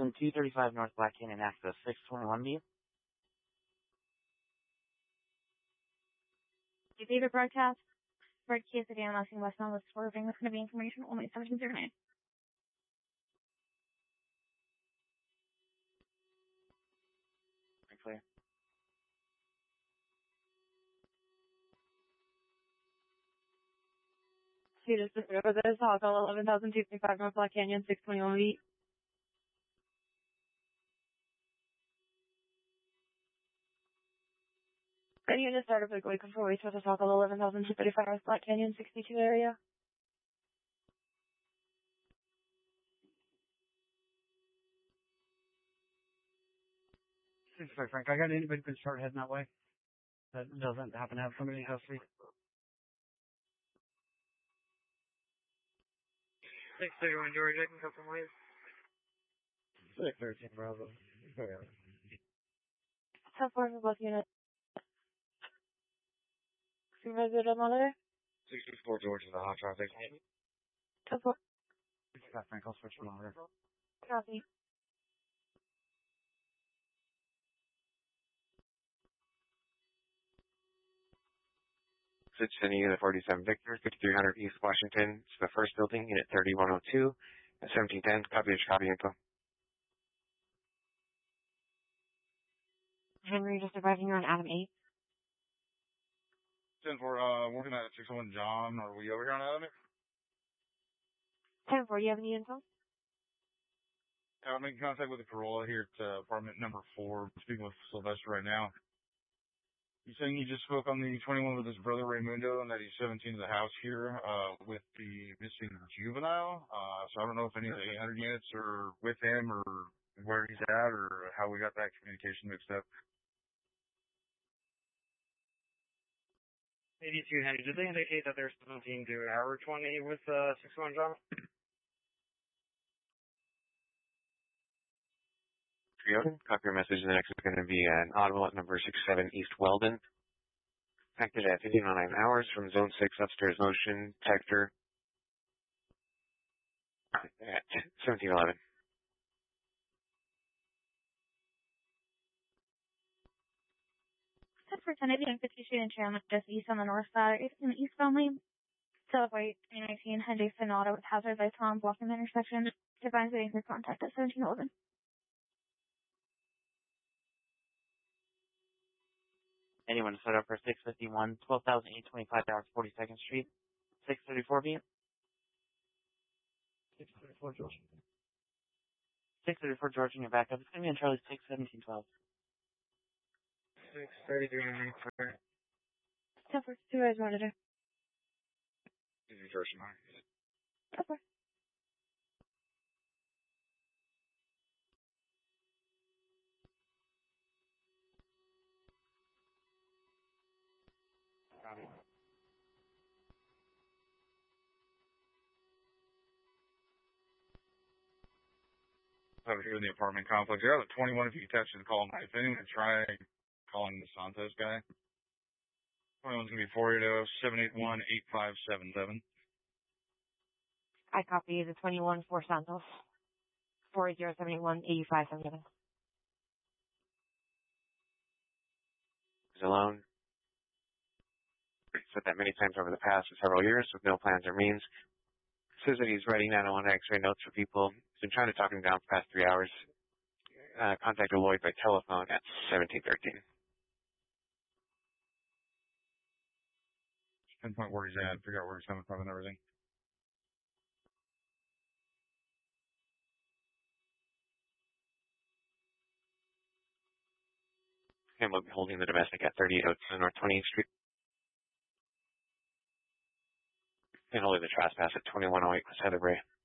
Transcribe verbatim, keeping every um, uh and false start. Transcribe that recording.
one two thirty-five North Black Canyon, access six twenty-one B. Your favorite broadcast? Red Kia Sedan, Lansing West Nova swerving. That's going to be information only seventeen zero nine. Clear. Students, this is Hawkall, eleven thousand two twenty-five North Black Canyon, six twenty-one B. Any unit started for the Goy Control Race with Hawkall, eleven thousand two thirty-five North Black Canyon, sixty-two area. Sorry, Frank, I got anybody could start heading that way. That doesn't happen to have somebody in house three. six thirty-one George, I can come from Wayne. six thirteen Bravo. Tough for both units. Supervisor Del Monitor? sixty-four George is the hot traffic. Tough for. Got Frank, I'll switch to monitor. Copy. Citizen Unit forty-seven Victor, fifty-three hundred East Washington. It's the first building, Unit thirty-one oh two, at seventeen ten. Copy, copy info. Henry, just arriving here on Adam eight. ten four, uh, working at six oh one John. Are we over here on Adam eight? ten four, do you have any info? I'm making contact with the Corolla here at uh, apartment number four. I'm speaking with Sylvester right now. He's saying he just spoke on the twenty-one with his brother Raymundo and that he's seventeen to the house here uh, with the missing juvenile. Uh, so I don't know if any of the eight hundred units are with him or where he's at or how we got that communication mixed up. eighty-two Henry, did they indicate that they're seventeen to hour twenty with uh, six oh one John? Copy your message. The next is going to be an audible at number six seven East Weldon. Acted at fifteen oh nine hours from Zone six upstairs motion detector at seventeen eleven. Set for ten eighty and fifty Street and Chandler, just east on the north side, it's in the eastbound lane. Celebrate twenty nineteen Hyundai Sonata with hazard lights on, blocking the intersection. Divine waiting for contact at seventeen eleven. Anyone set up for six fifty-one, twelve thousand eight hundred twenty-five Dallas forty-second Street, six thirty-four B. six thirty-four George. six thirty-four George in your backup. It's going to be on Charlie six seventeen twelve. six thirty-three Henry. ten four, supervisor monitor. This is first mark. ten four. Copy. Over here in the apartment complex. Here, the twenty-one, if you can touch the call. If anyone try calling the Santos guy, twenty-one's going to be four eight zero, seven eight one, eight five seven seven. I copy the twenty-one for Santos. four eight zero, seven eight one, eight five seven seven. He's alone. Said that many times over the past several years with no plans or means. Says that he's writing down on X-ray notes for people. He's been trying to talk him down for the past three hours. Uh, contacted Lloyd by telephone at seventeen thirteen. Pinpoint where he's at, figure out where he's coming from and everything. And we'll be holding the domestic at thirty-eight oh two North twentieth Street. And holding the trespass at twenty-one oh eight West Heatherbrae.